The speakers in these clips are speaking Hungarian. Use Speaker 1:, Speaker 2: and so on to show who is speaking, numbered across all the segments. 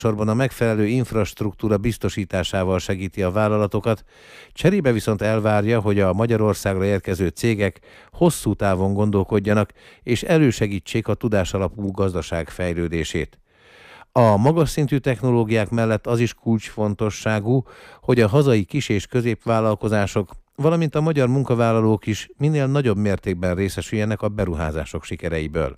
Speaker 1: sorban a megfelelő infrastruktúra biztosításával segíti a vállalatokat, cserébe viszont elvárja, hogy a Magyarországra érkező cégek hosszú távon gondolkodjanak és elősegítsék a tudásalapú gazdaság fejlődését. A magas szintű technológiák mellett az is kulcsfontosságú, hogy a hazai kis- és középvállalkozások, valamint a magyar munkavállalók is minél nagyobb mértékben részesüljenek a beruházások sikereiből.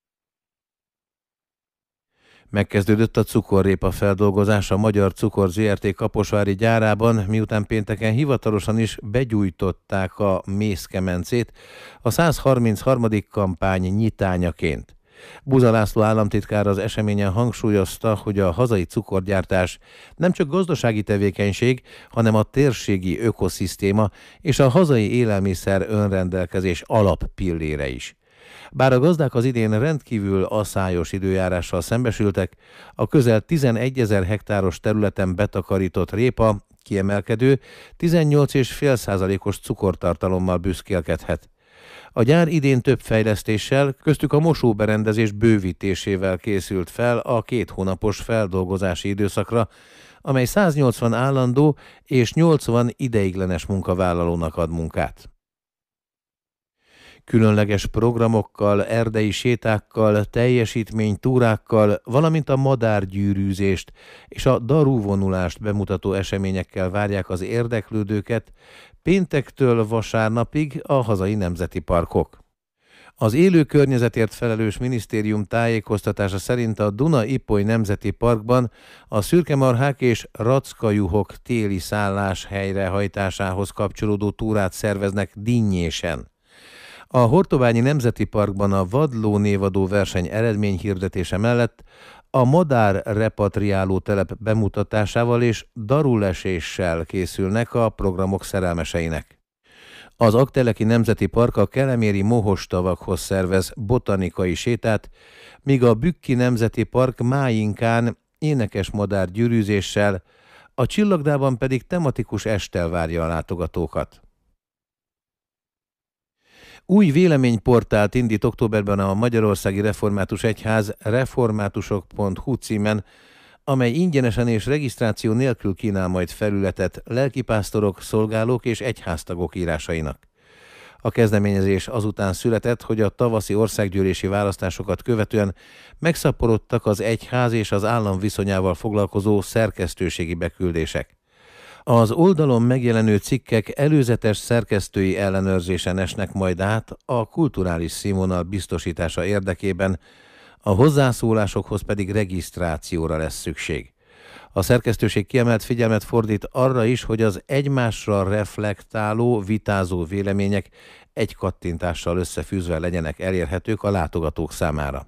Speaker 1: Megkezdődött a cukorrépa feldolgozás a Magyar Cukor Zrt. Kaposvári gyárában, miután pénteken hivatalosan is begyújtották a mézkemencét a 133. kampány nyitányaként. Buza László államtitkár az eseményen hangsúlyozta, hogy a hazai cukorgyártás nem csak gazdasági tevékenység, hanem a térségi ökoszisztéma és a hazai élelmiszer önrendelkezés alappillére is. Bár a gazdák az idén rendkívül aszályos időjárással szembesültek, a közel 11 000 hektáros területen betakarított répa kiemelkedő 18,5%-os cukortartalommal büszkélkedhet. A gyár idén több fejlesztéssel, köztük a mosóberendezés bővítésével készült fel a 2 hónapos feldolgozási időszakra, amely 180 állandó és 80 ideiglenes munkavállalónak ad munkát. Különleges programokkal, erdei sétákkal, teljesítménytúrákkal, valamint a madárgyűrűzést és a darúvonulást bemutató eseményekkel várják az érdeklődőket péntektől vasárnapig a hazai nemzeti parkok. Az élő környezetért felelős minisztérium tájékoztatása szerint a Duna-Ipoly Nemzeti Parkban a szürkemarhák és rackajuhok téli szállás helyrehajtásához kapcsolódó túrát szerveznek dinnyésen. A Hortobányi Nemzeti Parkban a vadlónévadó verseny eredményhirdetése mellett a madár repatriáló telep bemutatásával és daruleséssel készülnek a programok szerelmeseinek. Az Aggteleki Nemzeti Park a keleméri mohostavakhoz szervez botanikai sétát, míg a Bükki Nemzeti Park Máinkán énekes madár gyűrűzéssel, a Csillagdában pedig tematikus esttel várja a látogatókat. Új véleményportált indít októberben a Magyarországi Református Egyház reformátusok.hu címen, amely ingyenesen és regisztráció nélkül kínál majd felületet lelkipásztorok, szolgálók és egyháztagok írásainak. A kezdeményezés azután született, hogy a tavaszi országgyűlési választásokat követően megszaporodtak az egyház és az állam viszonyával foglalkozó szerkesztőségi beküldések. Az oldalon megjelenő cikkek előzetes szerkesztői ellenőrzésen esnek majd át a kulturális színvonal biztosítása érdekében, a hozzászólásokhoz pedig regisztrációra lesz szükség. A szerkesztőség kiemelt figyelmet fordít arra is, hogy az egymásra reflektáló, vitázó vélemények egy kattintással összefűzve legyenek elérhetők a látogatók számára.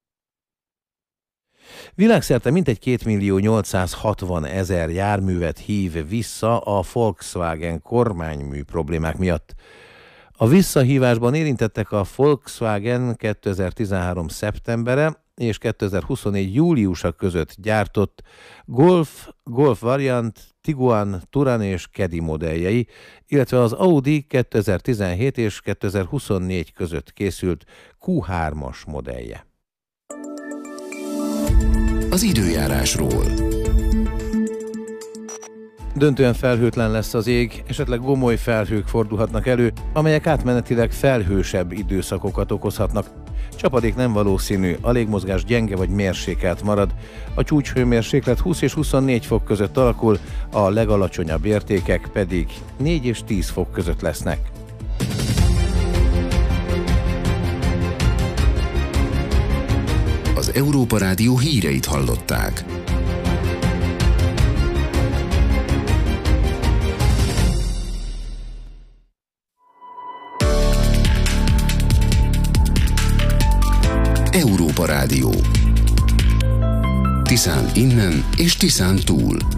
Speaker 1: Világszerte mintegy 2.860.000 járművet hív vissza a Volkswagen kormánymű problémák miatt. A visszahívásban érintettek a Volkswagen 2013. szeptembere és 2024. júliusa között gyártott Golf variant, Tiguan, Touran és Caddy modelljei, illetve az Audi 2017 és 2024 között készült Q3-as modellje.
Speaker 2: Az időjárásról.
Speaker 1: Döntően felhőtlen lesz az ég, esetleg gomoly felhők fordulhatnak elő, amelyek átmenetileg felhősebb időszakokat okozhatnak. Csapadék nem valószínű, a légmozgás gyenge vagy mérsékelt marad, a csúcshőmérséklet 20 és 24 fok között alakul, a legalacsonyabb értékek pedig 4 és 10 fok között lesznek.
Speaker 2: Az Európa Rádió híreit hallották. Európa Rádió. Tiszán innen és Tiszán túl.